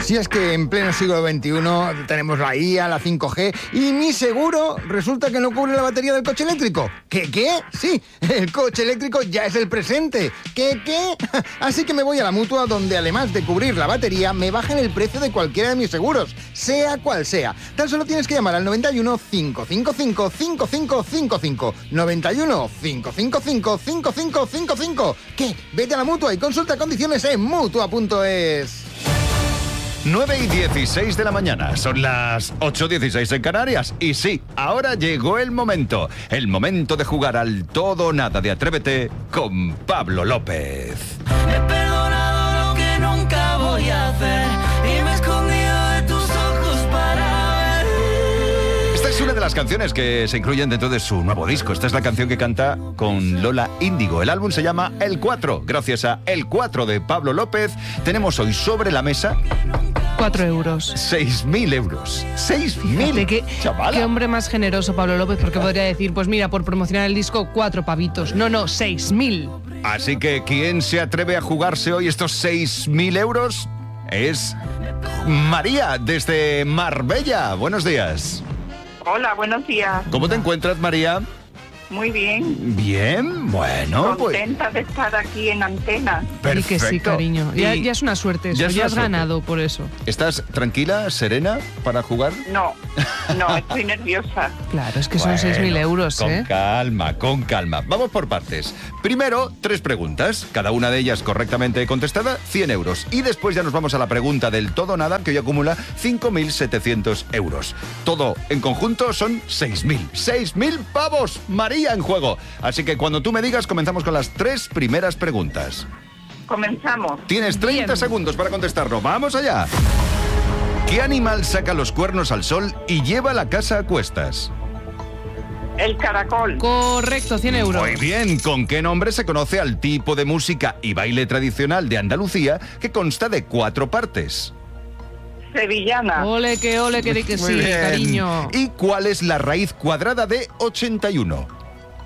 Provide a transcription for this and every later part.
Si es que en pleno siglo XXI tenemos la IA, la 5G y mi seguro resulta que no cubre la batería del coche eléctrico. ¿Qué? Sí, el coche eléctrico ya es el presente. ¿Qué? Así que me voy a la Mutua, donde además de cubrir la batería me bajan el precio de cualquiera de mis seguros, sea cual sea. Tan solo tienes que llamar al 91 555 5555. 91 555 5555. ¿Qué? Vete a la Mutua y consulta condiciones en Mutua.es. 9:16 de la mañana, son las 8:16 en Canarias. Y sí, ahora llegó el momento de jugar al todo o nada de Atrévete con Pablo López. He perdonado lo que nunca voy a hacer y me he escondido de tus ojos para ver. Esta es una de las canciones que se incluyen dentro de su nuevo disco. Esta es la canción que canta con Lola Índigo. El álbum se llama El 4. Gracias a El 4 de Pablo López, tenemos hoy sobre la mesa 4 euros. 6.000 euros. 6.000. Chavala. Qué hombre más generoso, Pablo López, porque podría decir, pues mira, por promocionar el disco, 4 pavitos. No, 6.000. Así que, ¿quién se atreve a jugarse hoy estos 6.000 euros? Es María, desde Marbella. Buenos días. Hola, buenos días. ¿Cómo te encuentras, María? Muy bien. Bien, bueno, contenta de estar aquí en antena. Perfecto. Y que sí, cariño. Ya es una suerte eso, ya has ganado por eso. ¿Estás tranquila, serena para jugar? No, estoy nerviosa. Claro, es que son 6.000 euros, Con calma. Vamos por partes. Primero, 3 preguntas. Cada una de ellas correctamente contestada, 100 euros. Y después ya nos vamos a la pregunta del todo o nada, que hoy acumula 5.700 euros. Todo en conjunto son 6.000. 6.000 pavos, María, en juego. Así que cuando tú me digas, comenzamos con las 3 primeras preguntas. Comenzamos. Tienes 30 segundos para contestarlo. ¡Vamos allá! ¿Qué animal saca los cuernos al sol y lleva la casa a cuestas? El caracol. Correcto, 100 euros. Muy bien. ¿Con qué nombre se conoce al tipo de música y baile tradicional de Andalucía que consta de 4 partes? Sevillana. Ole, que di que sí, cariño. ¿Y cuál es la raíz cuadrada de 81?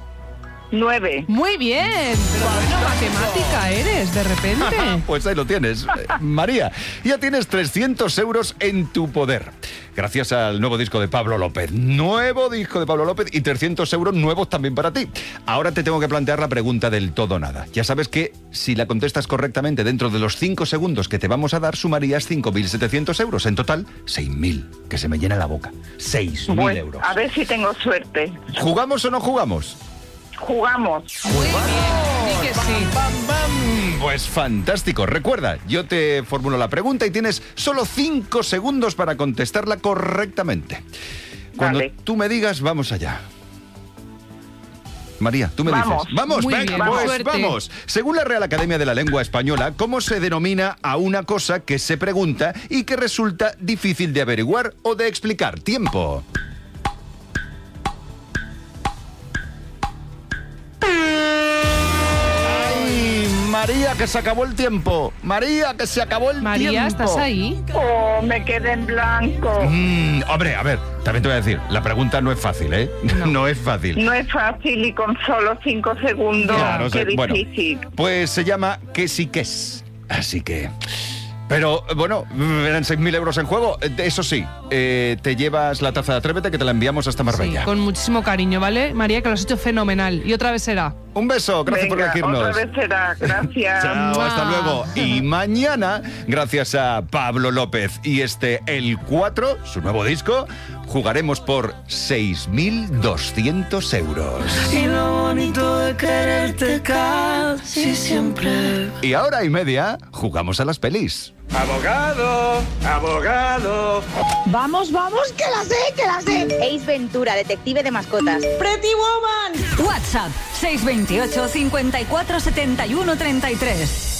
9. Muy bien. Pero bueno, matemática eres, de repente. Pues ahí lo tienes. María, ya tienes 300 euros en tu poder. Gracias al nuevo disco de Pablo López. Nuevo disco de Pablo López y 300 euros nuevos también para ti. Ahora te tengo que plantear la pregunta del todo o nada. Ya sabes que si la contestas correctamente dentro de los 5 segundos que te vamos a dar, sumarías 5.700 euros. En total, 6.000. Que se me llena la boca. 6.000 euros. A ver si tengo suerte. ¿Jugamos o no jugamos? Jugamos. Muy bien, di que sí. Pues fantástico. Recuerda, yo te formulo la pregunta y tienes solo 5 segundos para contestarla correctamente. Cuando tú me digas, vamos allá. María, tú me dices. Vamos, muy venga, bien, pues vamos. Según la Real Academia de la Lengua Española, ¿cómo se denomina a una cosa que se pregunta y que resulta difícil de averiguar o de explicar? Tiempo. María, que se acabó el tiempo. María, que se acabó el tiempo. María, ¿estás ahí? Oh, me quedé en blanco. Hombre, a ver, también te voy a decir, la pregunta no es fácil, ¿eh? No es fácil. No es fácil y con solo 5 segundos. Claro, qué difícil. Bueno, pues se llama Que sí que es. Así que... Pero, bueno, eran 6.000 euros en juego. Eso sí, te llevas la taza de Atrévete, que te la enviamos hasta Marbella. Sí, con muchísimo cariño, ¿vale? María, que lo has hecho fenomenal. Y otra vez será. Un beso, gracias por elegirnos. Otra vez será, gracias. Chao, hasta luego. Y mañana, gracias a Pablo López y El 4, su nuevo disco, jugaremos por 6.200 euros. Y lo bonito de quererte casi siempre. Y ahora y media, jugamos a las pelis. ¡Abogado! ¡Abogado! Vamos, que la sé. Ace Ventura, detective de mascotas. Pretty Woman. WhatsApp 628 54 71 33.